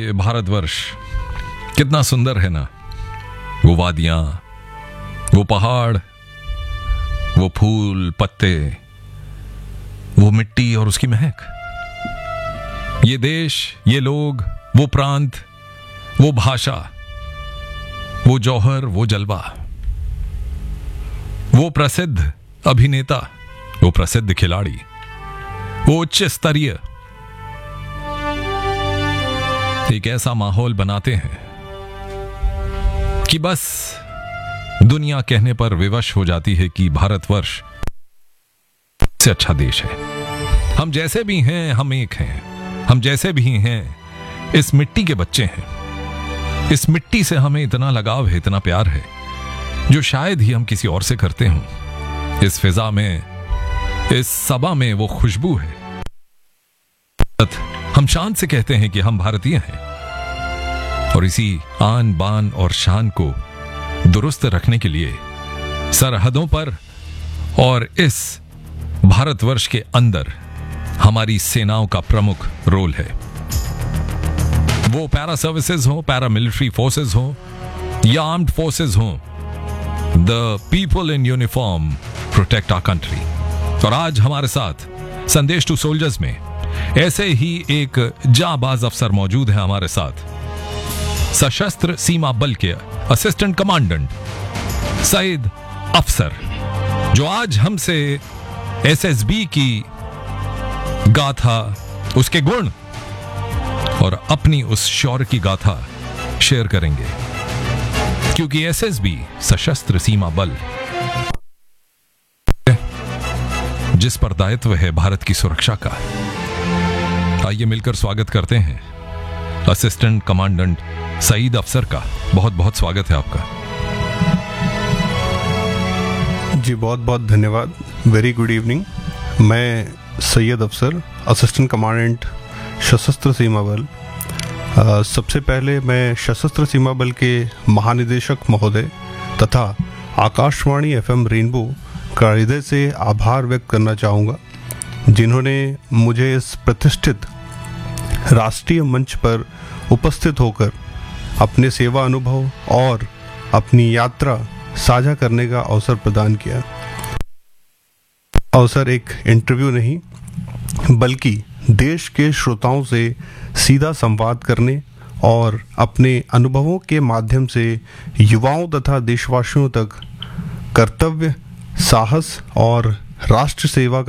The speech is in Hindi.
भारतवर्ष कितना सुंदर है ना। वो वादियां, वो पहाड़, वो फूल पत्ते, वो मिट्टी और उसकी महक। ये देश, ये लोग, वो प्रांत, वो भाषा, वो जौहर, वो जलवा, वो प्रसिद्ध अभिनेता, वो प्रसिद्ध खिलाड़ी, वो उच्च स्तरीय, एक ऐसा माहौल बनाते हैं कि बस दुनिया कहने पर विवश हो जाती है कि भारतवर्ष से अच्छा देश है। हम जैसे भी हैं, हम एक हैं। हम जैसे भी हैं, इस मिट्टी के बच्चे हैं। इस मिट्टी से हमें इतना लगाव है, इतना प्यार है, जो शायद ही हम किसी और से करते हों। इस फिजा में, इस सभा में वो खुशबू है। हम शान से कहते हैं कि हम भारतीय हैं, और इसी आन बान और शान को दुरुस्त रखने के लिए सरहदों पर और इस भारतवर्ष के अंदर हमारी सेनाओं का प्रमुख रोल है। वो पैरा सर्विसेज हो, पैरा मिलिट्री फोर्सेज हो या आर्म्ड फोर्सेज हो, the people in uniform protect our country. और आज हमारे साथ संदेश टू सोल्जर्स में ऐसे ही एक जाबाज अफसर मौजूद है हमारे साथ, सशस्त्र सीमा बल के असिस्टेंट कमांडेंट सईद अफसर, जो आज हमसे एसएसबी की गाथा, उसके गुण और अपनी उस शौर्य की गाथा शेयर करेंगे। क्योंकि एसएसबी सशस्त्र सीमा बल जिस पर दायित्व है भारत की सुरक्षा का। आइए मिलकर स्वागत करते हैं असिस्टेंट कमांडेंट सईद अफसर का। बहुत बहुत स्वागत है आपका। जी बहुत बहुत धन्यवाद। Very good evening. मैं सैयद अफसर, असिस्टेंट कमांडेंट सशस्त्र सीमा बल। सबसे पहले मैं सशस्त्र सीमा बल के महानिदेशक महोदय तथा आकाशवाणी एफएम रेनबो का हृदय से आभार व्यक्त करना चाहूँगा, जिन्होंने मुझे इस प्रतिष्ठित राष्ट्रीय मंच पर उपस्थित होकर अपने सेवा अनुभव और अपनी यात्रा साझा करने का अवसर प्रदान किया। अवसर एक इंटरव्यू नहीं, बल्कि देश के श्रोताओं से सीधा संवाद करने और अपने अनुभवों के माध्यम से युवाओं तथा देशवासियों तक कर्तव्य, साहस और राष्ट्र सेवा